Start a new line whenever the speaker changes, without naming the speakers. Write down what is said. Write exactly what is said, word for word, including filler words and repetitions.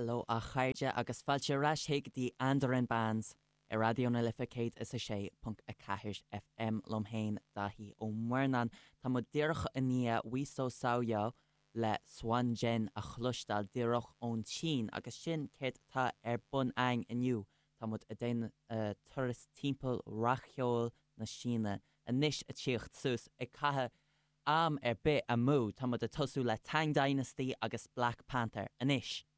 Hello a chairde agus fáilte ráis héigetí Andoran Bands I radio na lificate is a sé punt a cahir F M lomhéin dahí ó muirnan tá mo díirech a nia wíso saoyo le Swan Jen a chlustal díirech ón Chin agus sin céit tá ar bun ein iniu tá mo a déin uh, tourist timple rachheol na Síne a níis a tíocht sus I cathe am ar bit a mú tá mo a tosú le Tang Dynasty agus Black Panther a níis.